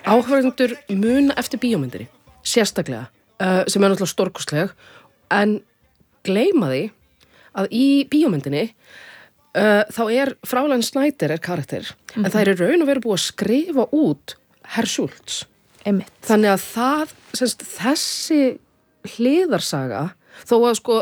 áhverjandur muna eftir bíómyndinni, sérstaklega, sem náttúrulega stórkostleg, en gleyma því að í bíómyndinni þá Fräulein Schneider karakter, en það í raun og veru búið að skrifa út Herr Schultz. Einmitt. Þannig að þessi hliðarsaga, þó að sko